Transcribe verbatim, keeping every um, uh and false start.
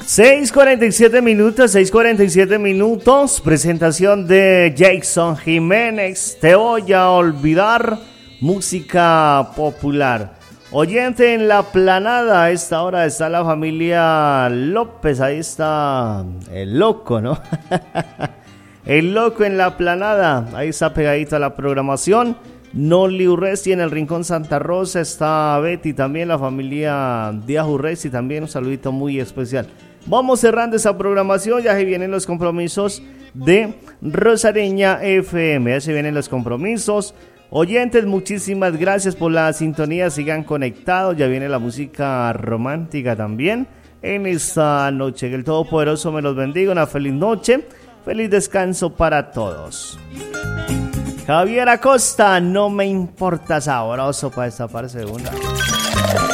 seis cuarenta y siete minutos, seis cuarenta y siete minutos, presentación de Jason Jiménez, Te voy a olvidar, música popular. Oyente en la planada, a esta hora está la familia López, ahí está el loco, ¿no? El loco en la planada, ahí está pegadito a la programación. Noli Urresti en el Rincón Santa Rosa, está Betty también, la familia Díaz Urresti también, un saludito muy especial. Vamos cerrando esa programación, ya se vienen los compromisos de Rosareña F M, ya se vienen los compromisos. Oyentes, muchísimas gracias por la sintonía, sigan conectados, ya viene la música romántica también en esta noche. Que el Todopoderoso me los bendiga, una feliz noche, feliz descanso para todos. Javier Acosta, no me importa, sabroso para esta parte segunda.